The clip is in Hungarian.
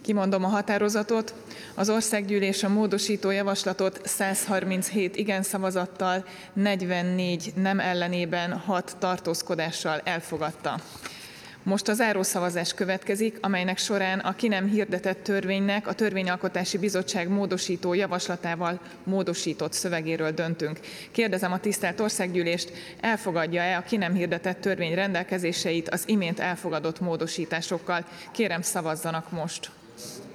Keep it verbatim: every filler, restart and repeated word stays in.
Kimondom a határozatot. Az országgyűlés a módosító javaslatot száz harminchét igen szavazattal, negyvennégy nem ellenében, hat tartózkodással elfogadta. Most a zárószavazás következik, amelynek során a ki nem hirdetett törvénynek a Törvényalkotási Bizottság módosító javaslatával módosított szövegéről döntünk. Kérdezem a tisztelt Országgyűlést, elfogadja-e a ki nem hirdetett törvény rendelkezéseit az imént elfogadott módosításokkal? Kérem, szavazzanak most!